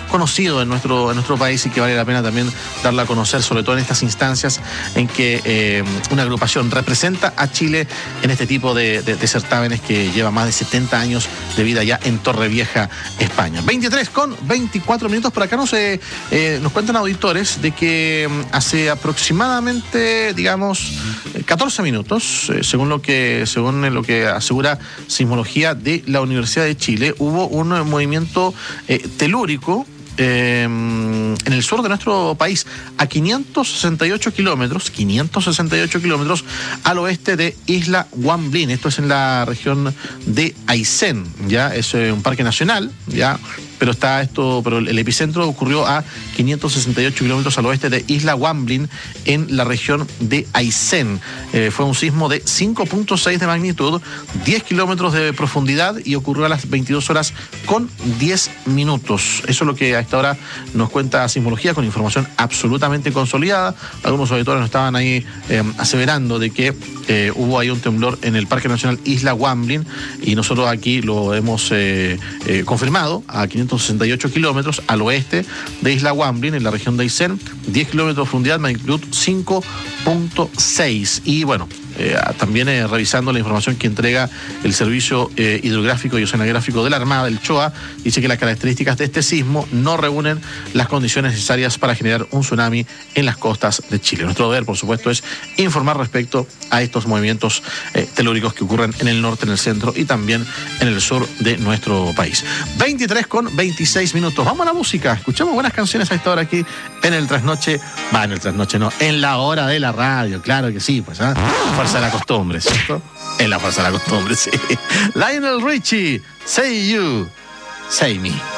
conocido en nuestro país y que vale la pena también darla a conocer, sobre todo en estas instancias en que una agrupación representa a Chile en este tipo de certámenes que lleva más de 70 años de vida ya en Torrevieja, España. 23:24 minutos. Por acá nos cuentan auditores de que hace aproximadamente, digamos, 14 minutos, según lo que asegura Sismología de la Universidad de Chile, hubo un movimiento telúrico en el sur de nuestro país, a 568 kilómetros al oeste de Isla Guamblín. Esto es en la región de Aysén, ya es un parque nacional, ya, pero el epicentro ocurrió a 568 kilómetros al oeste de Isla Guamblín, en la región de Aysén. Fue un sismo de 5.6 de magnitud, 10 kilómetros de profundidad, y ocurrió a las 22:10. Eso es lo que a esta hora nos cuenta Sismología, con información absolutamente consolidada. Algunos auditores nos estaban ahí aseverando de que hubo ahí un temblor en el Parque Nacional Isla Guamblín, y nosotros aquí lo hemos confirmado, a 568 kilómetros al oeste de Isla Guamblín, en la región de Aysén, 10 kilómetros de profundidad, magnitud 5.6. Y bueno, también revisando la información que entrega el Servicio Hidrográfico y Oceanográfico de la Armada, el CHOA, dice que las características de este sismo no reúnen las condiciones necesarias para generar un tsunami en las costas de Chile. Nuestro deber, por supuesto, es informar respecto a estos movimientos telúricos que ocurren en el norte, en el centro y también en el sur de nuestro país. 23:26 minutos. Vamos a la música. Escuchamos buenas canciones a esta hora aquí en el Trasnoche. En la hora de la radio. Claro que sí, pues, fuerza de la costumbre, ¿cierto? En la fuerza de la costumbre, sí. Lionel Richie, Say You, Say Me.